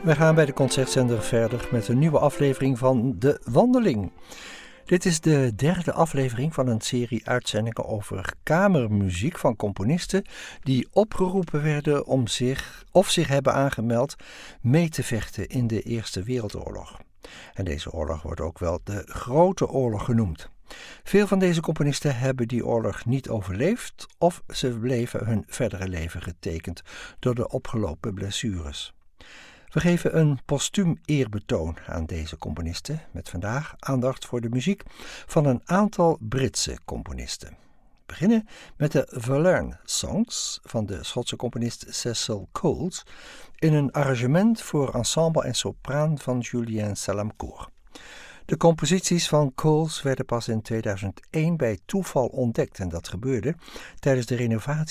We gaan bij de Concertzender verder met een nieuwe aflevering van De Wandeling. Dit is de derde aflevering van een serie uitzendingen over kamermuziek van componisten die opgeroepen werden om zich hebben aangemeld mee te vechten in de Eerste Wereldoorlog. En deze oorlog wordt ook wel de Grote Oorlog genoemd. Veel van deze componisten hebben die oorlog niet overleefd of ze bleven hun verdere leven getekend door de opgelopen blessures. We geven een postuum eerbetoon aan deze componisten, met vandaag aandacht voor de muziek van een aantal Britse componisten. We beginnen met de Verlaine Songs van de Schotse componist Cecil Coles in een arrangement voor ensemble en sopraan van Julien Salamcourt. De composities van Coles werden pas in 2001 bij toeval ontdekt en dat gebeurde tijdens de renovatie